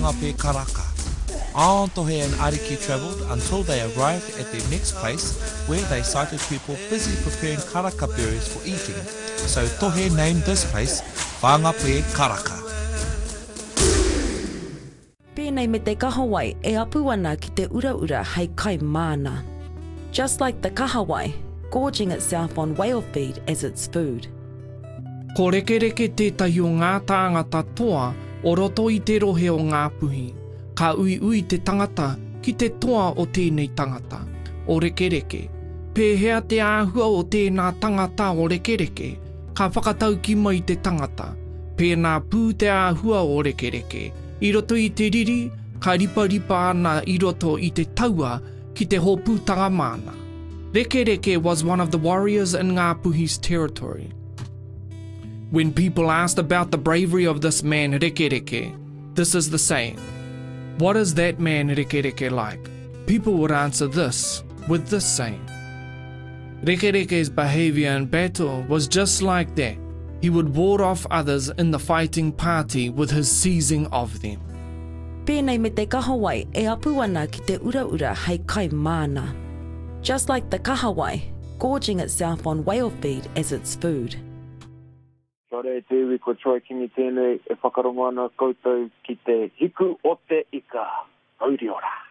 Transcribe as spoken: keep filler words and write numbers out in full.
Hape Karaka. Aontohe and Ariki travelled until they arrived at their next place where they sighted people busy preparing karaka berries for eating. So Tohe named this place Whangape Karaka. Pēnei me te kahawai e apu ana ki te ura-ura hei kai mana. Just like the kahawai, gorging itself on whale feed as its food. Ko reke reke tētahi o ngā tāngata toa o roto i te rohe o ngā puhi. Ka ui ui te tangata ki te toa o tēnei tangata. O reke reke, pēhea te āhua o tēnā tangata o reke reke, ka whakatau ki mai te tangata. Pēnā pū te āhua o reke reke. I roto i te riri, ka ripa ripa ana i roto i te taua ki te hōpūtanga mana. Reke reke was one of the warriors in Ngā Puhi's territory. When people asked about the bravery of this man Reke Reke, this is the saying. What is that man Reke Reke like? People would answer this with this saying. Reke Reke's behavior in battle was just like that. He would ward off others in the fighting party with his seizing of them. Pēnei me te kahawai e apu ana ki te ura-ura hei kai mana. Just like the kahawai, gorging itself on whale feed as its food. Kia ora e te iwi ko Troy Kingi tēnei e whakarongo ana koutou ki te hiku o te ika. Kauri ora.